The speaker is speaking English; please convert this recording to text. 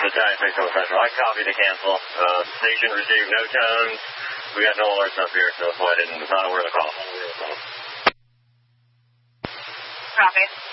Battalion 6 Central. I copied to cancel. Station received no tones. We got no alerts up here, so that's why I didn't. Not aware of the call. Copy.